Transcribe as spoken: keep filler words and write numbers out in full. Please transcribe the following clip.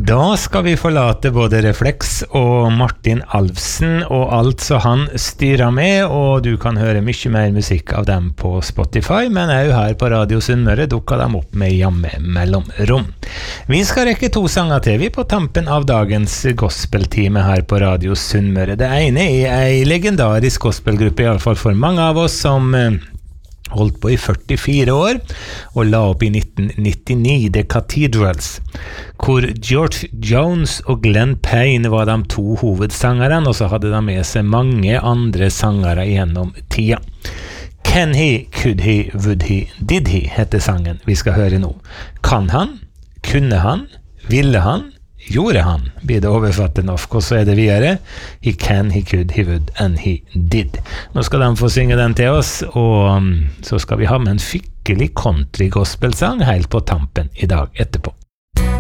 Da skal vi forlate både Reflex og Martin Alfsen og alt så han styrer med, og du kan høre mye mer musikk av dem på Spotify, men også her på Radio Sunnmøre dukker de opp med jamme mellomrom. Vi skal rekke to sanger til vi på tampen av dagens gospeltime her på Radio Sunnmøre. Det ene er en legendarisk gospelgruppe, i alle fall for mange av oss, som holdt på i førtifire år og la opp i nitten nittini, The Cathedrals, hvor George Jones og Glenn Payne var de to hovedsangerne, og så hadde de med seg mange andre sangere gjennom tida. Can he, could he, would he, did he, heter sangen vi skal høre nå. Kan han, kunne han, ville han, gjorde han, blir det overfattet norsk, og så er det videre. He can, he could, he would, and he did. Nå skal de få synge den til oss, og um, så skal vi ha med en skikkelig country gospelsang helt på tampen i dag etterpå.